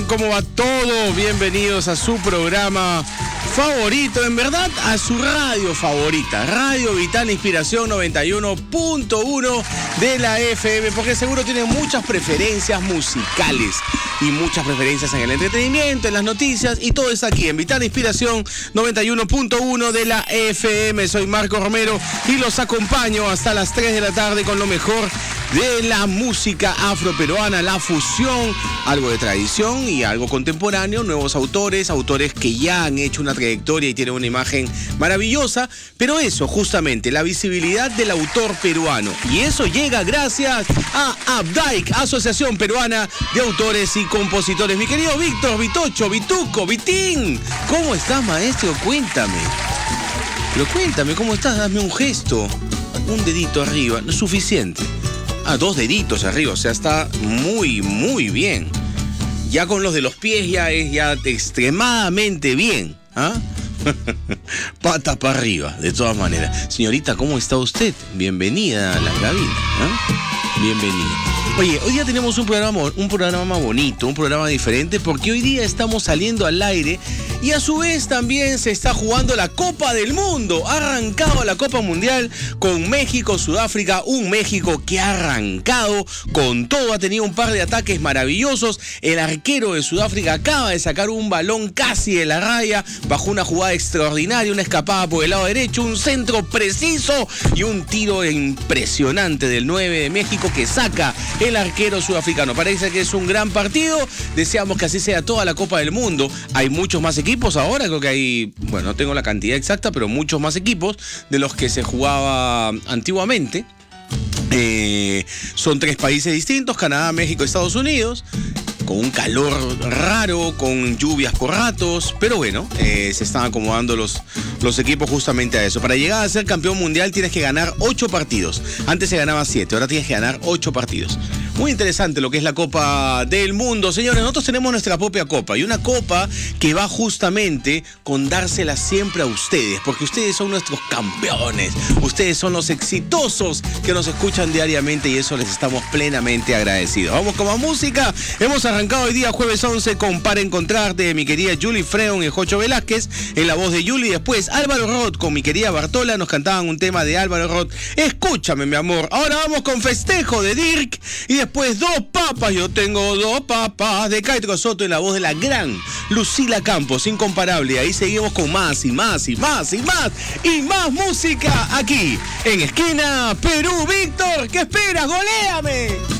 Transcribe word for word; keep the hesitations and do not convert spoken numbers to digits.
están? ¿Cómo va todo? Bienvenidos a su programa favorito, en verdad, a su radio favorita, Radio Vital Inspiración noventa y uno punto uno de la F M, porque seguro tienen muchas preferencias musicales y muchas preferencias en el entretenimiento, en las noticias, y todo está aquí en Vital Inspiración noventa y uno punto uno de la F M. Soy Marco Romero y los acompaño hasta las tres de la tarde con lo mejor de la música afroperuana, la fusión, algo de tradición y algo contemporáneo, nuevos autores, autores que ya han hecho una trayectoria y tienen una imagen maravillosa, pero eso, justamente, la visibilidad del autor peruano. Y eso llega gracias a APDAIC, Asociación Peruana de Autores y Compositores. Mi querido Víctor, Vitocho, Vituco, Vitín, ¿cómo estás, maestro? Cuéntame. Pero cuéntame, ¿cómo estás? Dame un gesto, un dedito arriba, no es suficiente. Ah, dos deditos arriba, o sea, está muy, muy bien. Ya con los de los pies ya es ya extremadamente bien. ¿Ah? Patas para arriba, de todas maneras. Señorita, ¿cómo está usted? Bienvenida a la cabina. ¿Ah? Bienvenida. Oye, hoy día tenemos un programa, un programa bonito, un programa diferente, porque hoy día estamos saliendo al aire y a su vez también se está jugando la Copa del Mundo. Ha arrancado la Copa Mundial con México, Sudáfrica, un México que ha arrancado con todo, ha tenido un par de ataques maravillosos. El arquero de Sudáfrica acaba de sacar un balón casi de la raya, bajo una jugada extraordinaria, una escapada por el lado derecho, un centro preciso y un tiro impresionante del nueve de México que saca el arquero sudafricano. Parece que es un gran partido. Deseamos que así sea toda la Copa del Mundo. Hay muchos más equipos ahora, creo que hay, bueno, no tengo la cantidad exacta, pero muchos más equipos de los que se jugaba antiguamente. Eh, son tres países distintos: Canadá, México, Estados Unidos, con un calor raro, con lluvias por ratos, pero bueno, eh, se están acomodando los, los equipos justamente a eso. Para llegar a ser campeón mundial tienes que ganar ocho partidos. Antes se ganaba siete, ahora tienes que ganar ocho partidos. Muy interesante lo que es la Copa del Mundo. Señores, nosotros tenemos nuestra propia copa, y una copa que va justamente con dársela siempre a ustedes, porque ustedes son nuestros campeones, ustedes son los exitosos que nos escuchan diariamente, y eso les estamos plenamente agradecidos. Vamos con más música. Hemos arrancado hoy día jueves once con Para Encontrarte de mi querida Julie Freon y Jocho Velázquez en la voz de Julie. Después Álvaro Roth con mi querida Bartola nos cantaban un tema de Álvaro Roth, Escúchame mi amor. Ahora vamos con Festejo de Dirk, y después Dos Papas, yo tengo dos papas de Caetro Soto en la voz de la gran Lucila Campos, incomparable. Ahí seguimos con más y más y más y más y más música aquí en Esquina Perú. Víctor, ¿qué esperas? ¡Goléame!